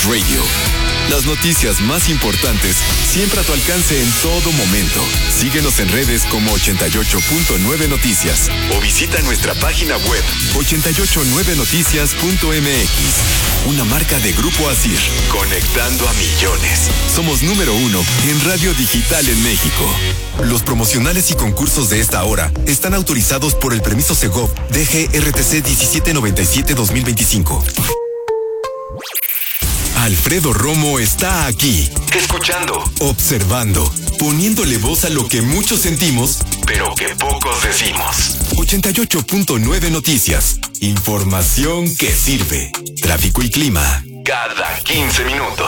Radio. Las noticias más importantes siempre a tu alcance en todo momento. Síguenos en redes como 88.9 Noticias o visita nuestra página web 889noticias.mx. Una marca de Grupo Asir, conectando a millones. Somos número 1 en radio digital en México. Los promocionales y concursos de esta hora están autorizados por el permiso Segov DGRTC 1797-2025. Alfredo Romo está aquí, escuchando, observando, poniéndole voz a lo que muchos sentimos, pero que pocos decimos. 88.9 Noticias, información que sirve. Tráfico y clima, cada 15 minutos.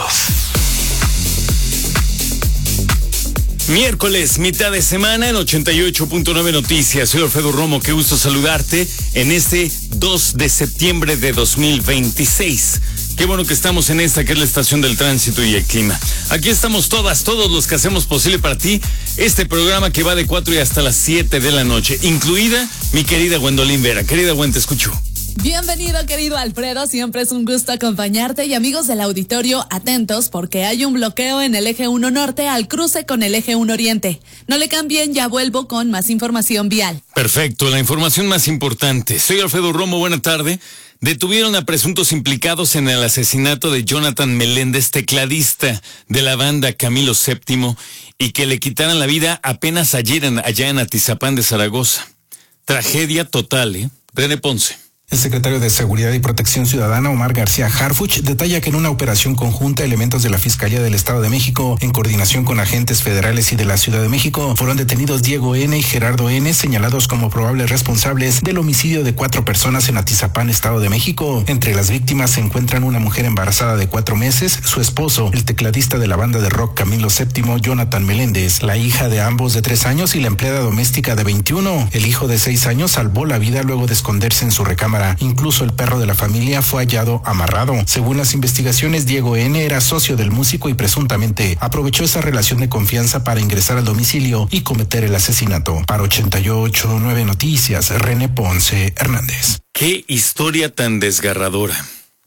Miércoles, mitad de semana en 88.9 Noticias. Soy Alfredo Romo, qué gusto saludarte en este 2 de septiembre de 2026. Qué bueno que estamos en esta que es la estación del tránsito y el clima. Aquí estamos todos los que hacemos posible para ti este programa que va de 4 y hasta las 7 de la noche, incluida mi querida Gwendolyn Vera. Querida Gwen, te escucho. Bienvenido, querido Alfredo, siempre es un gusto acompañarte y amigos del auditorio, atentos porque hay un bloqueo en el eje 1 norte al cruce con el eje 1 oriente. No le cambien, ya vuelvo con más información vial. Perfecto, la información más importante. Soy Alfredo Romo, buena tarde. Detuvieron a presuntos implicados en el asesinato de Jonathan Meléndez, tecladista de la banda Camilo VII, y que le quitaran la vida apenas ayer allá en Atizapán de Zaragoza. Tragedia total, ¿eh? René Ponce. El secretario de Seguridad y Protección Ciudadana, Omar García Harfuch, detalla que en una operación conjunta, elementos de la Fiscalía del Estado de México, en coordinación con agentes federales y de la Ciudad de México, fueron detenidos Diego N. y Gerardo N., señalados como probables responsables del homicidio de 4 personas en Atizapán, Estado de México. Entre las víctimas se encuentran una mujer embarazada de 4 meses, su esposo, el tecladista de la banda de rock Camilo VII, Jonathan Meléndez, la hija de ambos de 3 años y la empleada doméstica de 21. El hijo de 6 años salvó la vida luego de esconderse en su recámara. Incluso el perro de la familia fue hallado amarrado. Según las investigaciones, Diego N. era socio del músico y presuntamente aprovechó esa relación de confianza para ingresar al domicilio y cometer el asesinato. Para 88.9 Noticias, René Ponce Hernández. Qué historia tan desgarradora.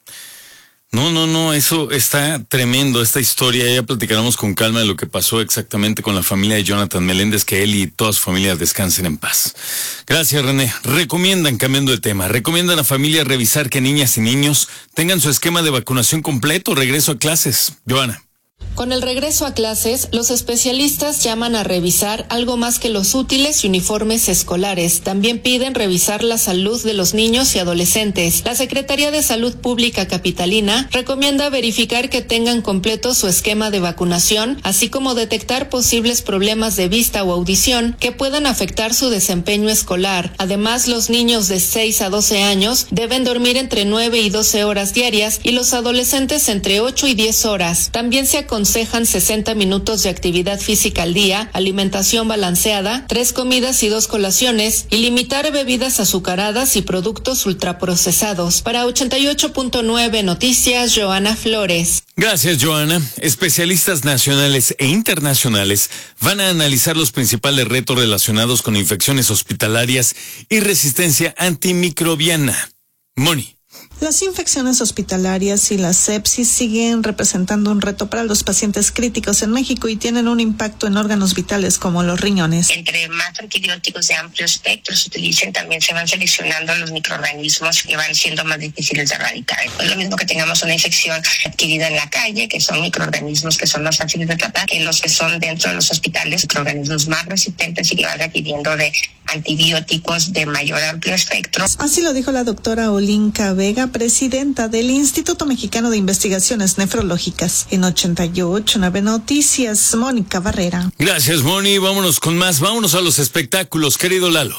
No, eso está tremendo, esta historia. Ya platicaremos con calma de lo que pasó exactamente con la familia de Jonathan Meléndez, que él y toda su familia descansen en paz. Gracias, René. Cambiando de tema, recomiendan a familias revisar que niñas y niños tengan su esquema de vacunación completo, regreso a clases. Joana. Con el regreso a clases, los especialistas llaman a revisar algo más que los útiles y uniformes escolares. También piden revisar la salud de los niños y adolescentes. La Secretaría de Salud Pública Capitalina recomienda verificar que tengan completo su esquema de vacunación, así como detectar posibles problemas de vista o audición que puedan afectar su desempeño escolar. Además, los niños de 6 a 12 años deben dormir entre 9 y 12 horas diarias y los adolescentes entre 8 y 10 horas. También se aconsejan 60 minutos de actividad física al día, alimentación balanceada, 3 comidas y 2 colaciones y limitar bebidas azucaradas y productos ultraprocesados. Para 88.9 Noticias, Joana Flores. Gracias, Joana. Especialistas nacionales e internacionales van a analizar los principales retos relacionados con infecciones hospitalarias y resistencia antimicrobiana. Moni. Las infecciones hospitalarias y la sepsis siguen representando un reto para los pacientes críticos en México y tienen un impacto en órganos vitales como los riñones. Entre más antibióticos de amplio espectro se utilicen, también se van seleccionando los microorganismos que van siendo más difíciles de erradicar. Es lo mismo que tengamos una infección adquirida en la calle, que son microorganismos que son más fáciles de tratar, que los que son dentro de los hospitales, microorganismos más resistentes y que van requiriendo de antibióticos de mayor amplio espectro. Así lo dijo la doctora Olinka Vega, presidenta del Instituto Mexicano de Investigaciones Nefrológicas. En 88.9 Noticias, Mónica Barrera. Gracias, Moni. Vámonos con más. Vámonos a los espectáculos, querido Lalo.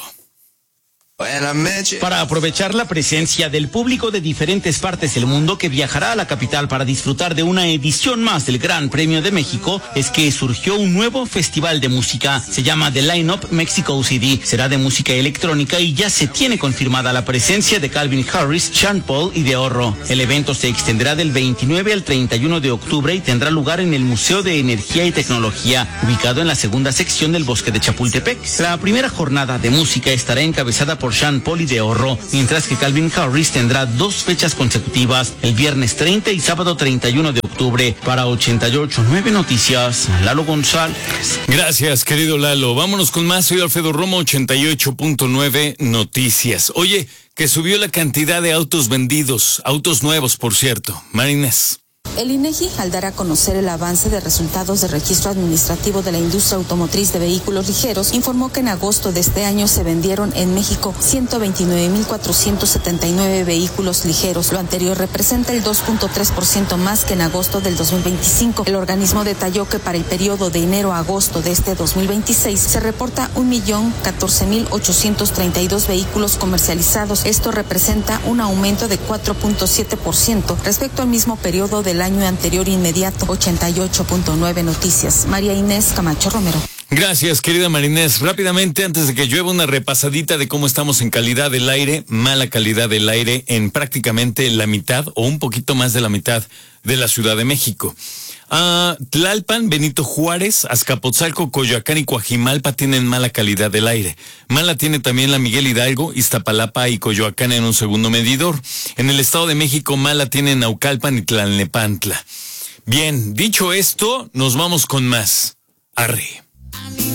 Para aprovechar la presencia del público de diferentes partes del mundo que viajará a la capital para disfrutar de una edición más del Gran Premio de México, es que surgió un nuevo festival de música. Se llama The Line-Up Mexico CD. Será de música electrónica y ya se tiene confirmada la presencia de Calvin Harris, Sean Paul y de Horro. El evento se extenderá del 29 al 31 de octubre y tendrá lugar en el Museo de Energía y Tecnología, ubicado en la segunda sección del Bosque de Chapultepec. La primera jornada de música estará encabezada por Sean Paul y de Horro, mientras que Calvin Harris tendrá 2 fechas consecutivas, el viernes 30 y sábado 31 de octubre. Para 88.9 Noticias, Lalo González. Gracias, querido Lalo. Vámonos con más. Soy Alfredo Romo, 88.9 Noticias. Oye, que subió la cantidad de autos vendidos, autos nuevos, por cierto. Marinés. El INEGI, al dar a conocer el avance de resultados de registro administrativo de la industria automotriz de vehículos ligeros, informó que en agosto de este año se vendieron en México 129.479 vehículos ligeros. Lo anterior representa el 2.3% más que en agosto del 2025. El organismo detalló que para el periodo de enero a agosto de este 2026 se reporta 1.014.832 vehículos comercializados. Esto representa un aumento de 4.7% respecto al mismo periodo del año anterior inmediato. 88.9 Noticias. María Inés Camacho Romero. Gracias, querida Marinés. Rápidamente, antes de que llueva, una repasadita de cómo estamos en calidad del aire. Mala calidad del aire en prácticamente la mitad o un poquito más de la mitad de la Ciudad de México. Tlalpan, Benito Juárez, Azcapotzalco, Coyoacán y Coajimalpa tienen mala calidad del aire. Mala tiene también la Miguel Hidalgo, Iztapalapa y Coyoacán en un segundo medidor. En el Estado de México, mala tiene Naucalpan y Tlalnepantla. Bien, dicho esto, nos vamos con más. Arre.